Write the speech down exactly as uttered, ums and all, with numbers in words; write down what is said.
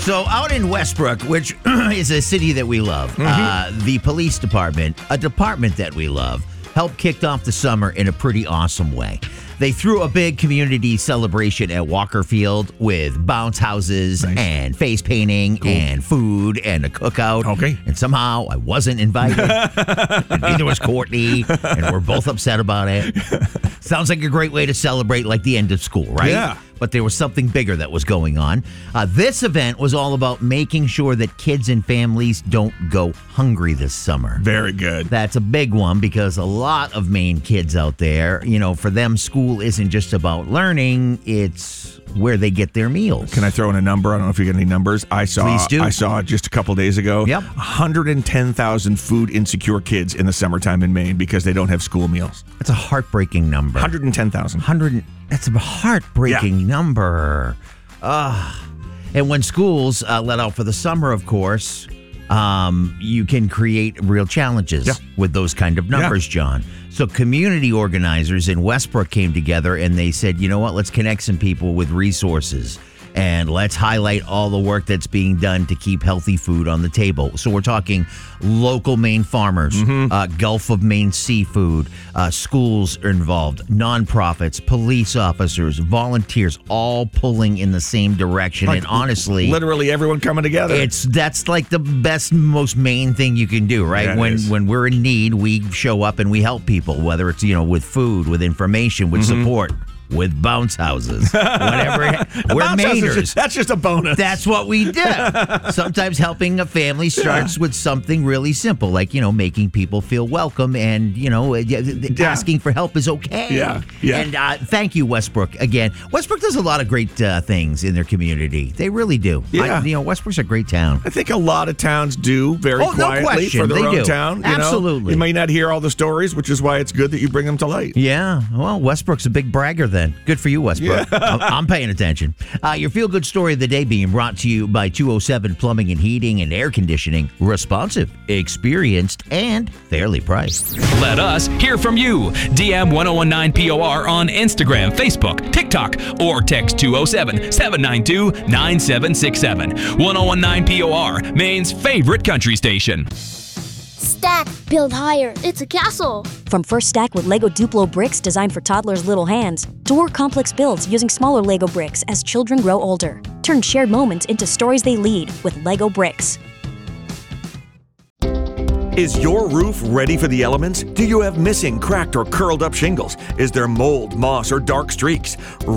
So out in Westbrook, which is a city that we love, mm-hmm. uh, the police department, a department that we love, helped kick off the summer in a pretty awesome way. They threw a big community celebration at Walker Field with bounce houses nice. and face painting cool. and food and a cookout. Okay. And somehow I wasn't invited. And neither was Courtney. And we're both upset about it. Sounds like a great way to celebrate like the end of school, right? Yeah. But there was something bigger that was going on. Uh, this event was all about making sure that kids and families don't go hungry this summer. Very good. That's a big one because a lot of Maine kids out there, you know, for them, school isn't just about learning, it's where they get their meals. Can I throw in a number? I don't know if you get any numbers. I saw Please do. I saw just a couple days ago. Yep. one hundred ten thousand food insecure kids in the summertime in Maine because they don't have school meals. That's a heartbreaking number. one hundred ten thousand. one hundred That's a heartbreaking yeah. number. Uh, and when schools uh, let out for the summer, of course, um, you can create real challenges yeah. with those kind of numbers, yeah. John. So community organizers in Westbrook came together and they said, you know what, let's connect some people with resources. And let's highlight all the work that's being done to keep healthy food on the table. So we're talking local Maine farmers, mm-hmm. uh, Gulf of Maine seafood, uh, schools are involved, nonprofits, police officers, volunteers, all pulling in the same direction. Like, and honestly, literally everyone coming together. It's that's like the best, most Maine thing you can do, right? Yeah, when is. when we're in need, we show up and we help people, whether it's you know with food, with information, with mm-hmm. support. With bounce houses, whatever. We're Mainers. Just, that's just a bonus. That's what we do. Sometimes helping a family starts yeah. with something really simple, like, you know, making people feel welcome and, you know, yeah. asking for help is okay. Yeah, yeah. And uh, thank you, Westbrook. Again, Westbrook does a lot of great uh, things in their community. They really do. Yeah. I, you know, Westbrook's a great town. I think a lot of towns do very oh, quietly no question. for their they own do. town. You Absolutely. Know? You may not hear all the stories, which is why it's good that you bring them to light. Yeah. Well, Westbrook's a big bragger then. Good for you, Westbrook. Yeah. I'm, I'm paying attention. Uh, your feel-good story of the day being brought to you by two oh seven Plumbing and Heating and Air Conditioning. Responsive, experienced, and fairly priced. Let us hear from you. D M ten nineteen P O R on Instagram, Facebook, TikTok, or text two oh seven, seven nine two, nine seven six seven. ten nineteen P O R, Maine's favorite country station. Stack, build higher. It's a castle. From First Stack with Lego Duplo bricks designed for toddlers' little hands, to more complex builds using smaller Lego bricks as children grow older. Turn shared moments into stories they lead with Lego bricks. Is your roof ready for the elements? Do you have missing, cracked, or curled up shingles? Is there mold, moss, or dark streaks?